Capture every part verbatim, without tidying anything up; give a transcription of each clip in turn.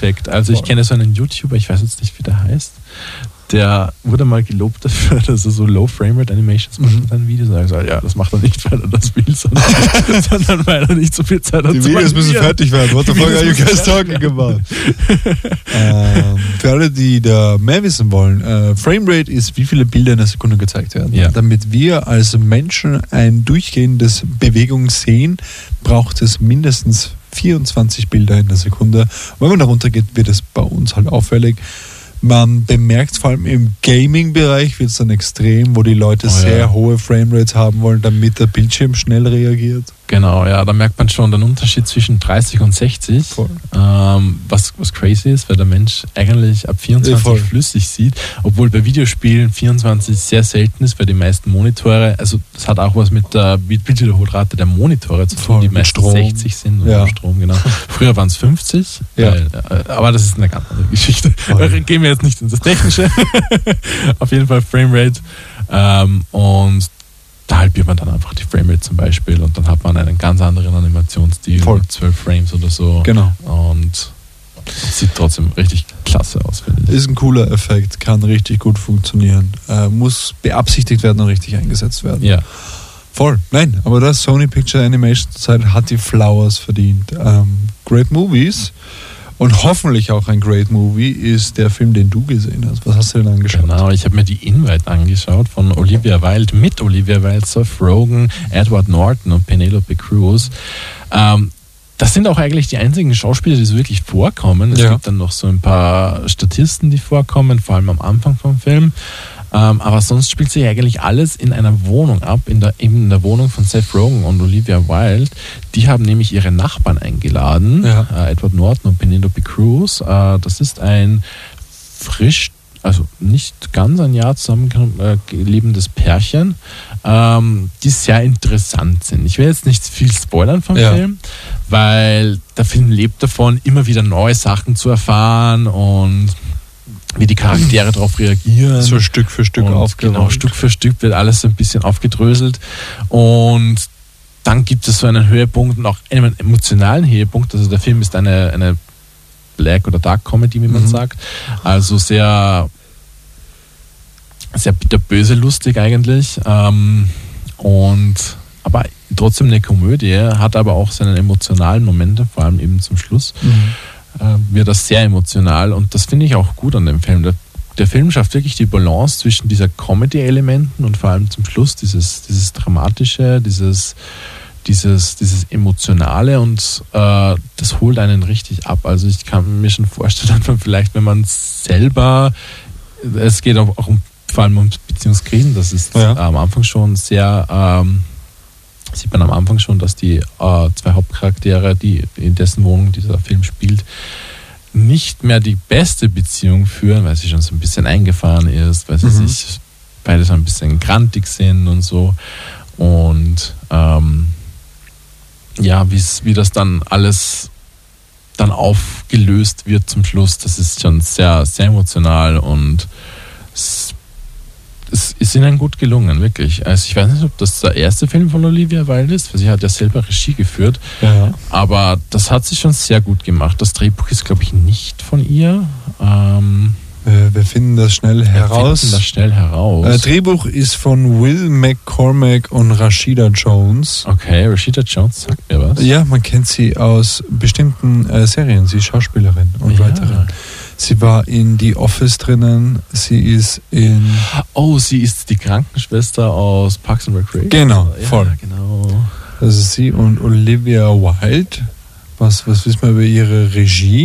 Effekt. Also ich kenne so einen YouTuber, ich weiß jetzt nicht, wie der heißt, der wurde mal gelobt dafür, dass er so Low-Frame-Rate-Animations macht in seinen Videos. Und er sagt, ja, das macht er nicht, weil er das will, sondern, sondern weil er nicht so viel Zeit hat. Die Videos müssen fertig werden. What the fuck are you guys talking about? ähm, für alle, die da mehr wissen wollen, äh, Framerate ist, wie viele Bilder in einer Sekunde gezeigt werden. Ja. Damit wir als Menschen ein durchgehendes Bewegung sehen, braucht es mindestens vierundzwanzig Bilder in der Sekunde. Und wenn man darunter geht, wird es bei uns halt auffällig. Man bemerkt vor allem im Gaming-Bereich wird es dann extrem, wo die Leute oh, sehr ja. hohe Framerates haben wollen, damit der Bildschirm schnell reagiert. Genau, ja, da merkt man schon den Unterschied zwischen dreißig und sechzig, ähm, was, was crazy ist, weil der Mensch eigentlich ab vierundzwanzig ja, flüssig sieht, obwohl bei Videospielen vierundzwanzig sehr selten ist, weil die meisten Monitore, also das hat auch was mit der Bildwiederholrate der Monitore zu tun, die meistens sechzig sind und ja. Strom, genau. Früher waren es fünfzig, ja. weil, aber das ist eine ganz andere Geschichte. Da gehen wir jetzt nicht in das Technische. Auf jeden Fall Framerate ähm, und da halbiert man dann einfach die Framerate zum Beispiel und dann hat man einen ganz anderen Animationsstil Voll. mit zwölf Frames oder so. Genau. Und sieht trotzdem richtig klasse aus, finde ich. Ist ein cooler Effekt, kann richtig gut funktionieren. Äh, muss beabsichtigt werden und richtig eingesetzt werden. Ja. Voll. Nein, aber das Sony Picture Animation zurzeit hat die Flowers verdient. Ähm, great Movies. Und hoffentlich auch ein Great Movie ist der Film, den du gesehen hast. Was hast du denn angeschaut? Genau, ich habe mir die Invite angeschaut von Olivia Wilde, mit Olivia Wilde, Seth Rogen, Edward Norton und Penelope Cruz. Ähm, das sind auch eigentlich die einzigen Schauspieler, die so wirklich vorkommen. Es ja. gibt dann noch so ein paar Statisten, die vorkommen, vor allem am Anfang vom Film. Ähm, aber sonst spielt sich eigentlich alles in einer Wohnung ab, in der, in der Wohnung von Seth Rogen und Olivia Wilde. Die haben nämlich ihre Nachbarn eingeladen, ja. äh, Edward Norton und Penelope Cruz. Äh, das ist ein frisch, also nicht ganz ein Jahr zusammen äh, lebendes Pärchen, ähm, die sehr interessant sind. Ich will jetzt nicht viel spoilern vom ja. Film, weil der Film lebt davon, immer wieder neue Sachen zu erfahren und wie die Charaktere darauf reagieren. So Stück für Stück aufgerollt. Genau, Stück für Stück wird alles so ein bisschen aufgedröselt. Und dann gibt es so einen Höhepunkt und auch einen emotionalen Höhepunkt. Also der Film ist eine, eine Black- oder Dark-Comedy, wie man mhm. sagt. Also sehr, sehr bitterböse lustig eigentlich. Ähm, und aber trotzdem eine Komödie, hat aber auch seine emotionalen Momente, vor allem eben zum Schluss. Mhm. wird das sehr emotional und das finde ich auch gut an dem Film. Der, der Film schafft wirklich die Balance zwischen dieser Comedy-Elementen und vor allem zum Schluss dieses, dieses Dramatische, dieses, dieses, dieses Emotionale und äh, das holt einen richtig ab. Also ich kann mir schon vorstellen, dass man vielleicht, wenn man selber, es geht auch, auch um, vor allem um Beziehungskrisen, das ist ja. am Anfang schon sehr... Ähm, sieht man am Anfang schon, dass die äh, zwei Hauptcharaktere, die in dessen Wohnung dieser Film spielt, nicht mehr die beste Beziehung führen, weil sie schon so ein bisschen eingefahren ist, weil sie mhm. sich beide so ein bisschen grantig sind und so. Und ähm, ja, wie das dann alles dann aufgelöst wird zum Schluss, das ist schon sehr, sehr emotional und es Es ist ihnen gut gelungen, wirklich. Also ich weiß nicht, ob das der erste Film von Olivia Wilde ist, weil sie hat ja selber Regie geführt. Ja. Aber das hat sie schon sehr gut gemacht. Das Drehbuch ist, glaube ich, nicht von ihr. Ähm, wir, wir finden das schnell heraus. Wir finden das schnell heraus. Äh, Drehbuch ist von Will McCormack und Rashida Jones. Okay, Rashida Jones sagt mir was. Ja, man kennt sie aus bestimmten äh, Serien. Sie ist Schauspielerin und ja. Writerin. Sie war in The Office drinnen, sie ist in... Oh, sie ist die Krankenschwester aus Parks and Recreation. Genau, ja, voll. Genau. Das ist sie und Olivia Wilde. Was, was wissen wir über ihre Regie?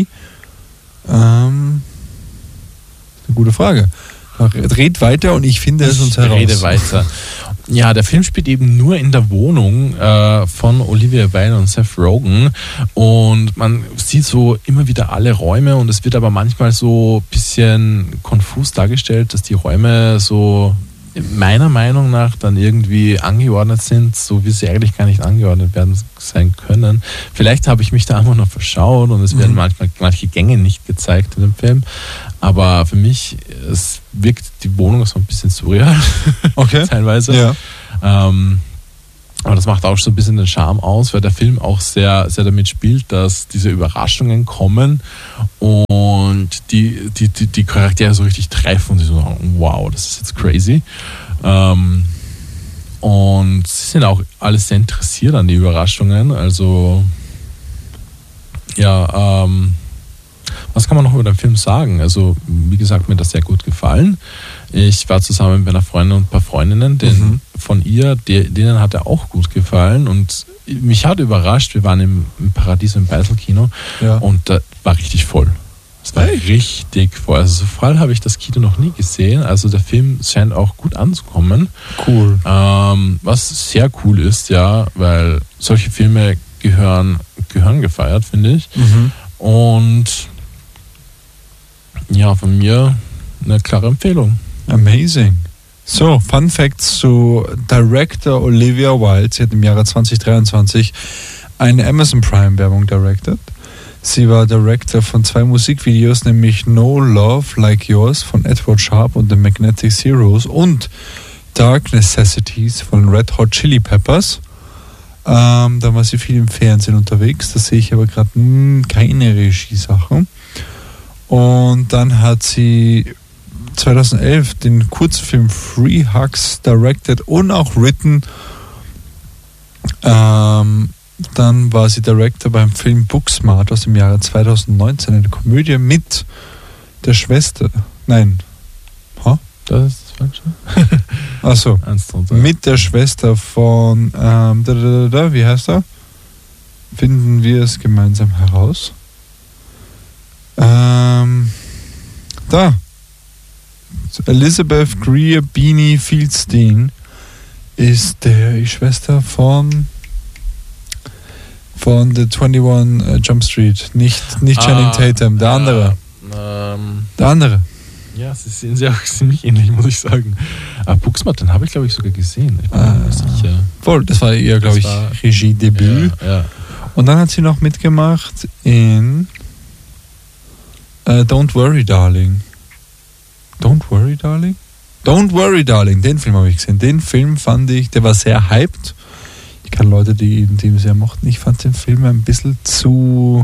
Ähm, eine gute Frage. Red weiter und ich finde es uns heraus. Ich rede weiter. Ja, der Film spielt eben nur in der Wohnung äh, von Olivia Wilde und Seth Rogen und man sieht so immer wieder alle Räume und es wird aber manchmal so ein bisschen konfus dargestellt, dass die Räume so meiner Meinung nach dann irgendwie angeordnet sind, so wie sie eigentlich gar nicht angeordnet werden sein können. Vielleicht habe ich mich da einfach noch verschaut und es werden mhm. manchmal manche Gänge nicht gezeigt in dem Film, aber für mich es wirkt die Wohnung so ein bisschen surreal, okay. teilweise. Ja. Ähm, aber das macht auch so ein bisschen den Charme aus, weil der Film auch sehr, sehr damit spielt, dass diese Überraschungen kommen und die, die, die, die Charaktere so richtig treffen und sie so sagen, wow, das ist jetzt crazy. Ähm, und sie sind auch alles sehr interessiert an die Überraschungen. Also ja, ähm, was kann man noch über den Film sagen? Also, wie gesagt, mir hat das sehr gut gefallen. Ich war zusammen mit einer Freundin und ein paar Freundinnen, den, mhm. von ihr, die, denen hat er auch gut gefallen. Und mich hat überrascht, wir waren im, im Paradies im Beisel-Kino ja. und da war richtig voll. Es war hey. richtig voll. Also so voll habe ich das Kino noch nie gesehen. Also der Film scheint auch gut anzukommen. Cool. Ähm, was sehr cool ist, ja, weil solche Filme gehören, gehören gefeiert, finde ich. Mhm. Und ja, von mir eine klare Empfehlung. Amazing. So, Fun Facts zu Director Olivia Wilde. Sie hat im Jahre zwanzig dreiundzwanzig eine Amazon Prime Werbung directed. Sie war Director von zwei Musikvideos, nämlich No Love Like Yours von Edward Sharpe und The Magnetic Zeros und Dark Necessities von Red Hot Chili Peppers. Ähm, da war sie viel im Fernsehen unterwegs. Da sehe ich aber gerade keine Regiesachen. Und dann hat sie zweitausendelf den Kurzfilm Free Hugs directed und auch written. Ähm, dann war sie Director beim Film Booksmart aus dem Jahre zweitausendneunzehn, eine Komödie mit der Schwester. Nein. Ha? Das ist falsch. Achso. Mit der Schwester von, ähm, da, da, da, da, wie heißt er? Finden wir es gemeinsam heraus. Ähm, da. Elizabeth Greer Beanie Fieldstein ist der, die Schwester von von The einundzwanzig Jump Street. Nicht, nicht Channing ah, Tatum, der andere. Äh, ähm, der andere. Ja, sie sehen sie auch ziemlich ähnlich, muss ich sagen. Aber Booksmart, den habe ich, glaube ich, sogar gesehen. Ich bin ah, mir nicht sicher. Voll, das war ihr, glaube ich, Regiedebüt. Ja, ja. Und dann hat sie noch mitgemacht in uh, Don't Worry, Darling. Don't Worry, Darling? Don't Worry, Darling, den Film habe ich gesehen. Den Film fand ich, der war sehr hyped. Ich kann Leute, die ihn die sehr mochten. Ich fand den Film ein bisschen zu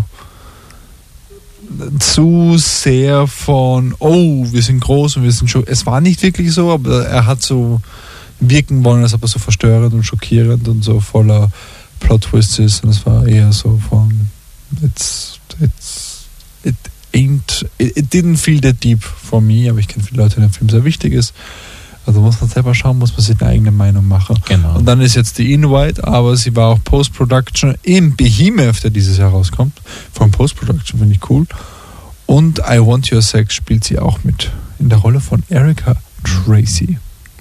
zu sehr von, oh, wir sind groß und wir sind schon. Es war nicht wirklich so, aber er hat so wirken wollen, als ob er so verstörend und schockierend und so voller Plot-Twists ist. Und es war eher so von, it's, it's, it ain't, it, it didn't feel that deep for me, aber ich kenne viele Leute, denen der Film sehr wichtig ist. Also muss man selber schauen, muss man sich eine eigene Meinung machen. Genau. Und dann ist jetzt die Invite, aber sie war auch Post-Production im Behemoth, der dieses Jahr rauskommt. Von Post-Production finde ich cool. Und I Want Your Sex spielt sie auch mit. In der Rolle von Erica Tracy.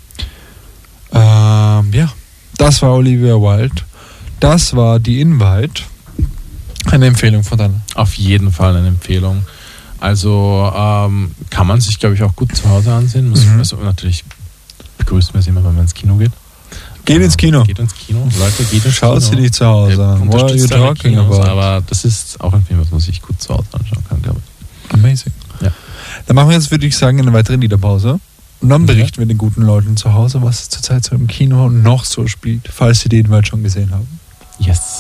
Ähm, ja, das war Olivia Wilde. Das war die Invite. Eine Empfehlung von deiner. Auf jeden Fall eine Empfehlung. Also ähm, kann man sich, glaube ich, auch gut zu Hause ansehen. Muss mhm. also natürlich begrüßt man es immer, wenn man ins Kino geht. Geht ins Kino. Geht ins Kino. Leute, geht ins Schaut Kino. sie nicht zu Hause an. What are you talking about? Aber das ist auch ein Film, was man sich gut zu Hause anschauen kann, glaube ich. Amazing. Ja. Dann machen wir jetzt, würde ich sagen, eine weitere Liederpause. Und dann berichten ja. wir den guten Leuten zu Hause, was zurzeit so im Kino noch so spielt, falls sie den Invite schon gesehen haben. Yes.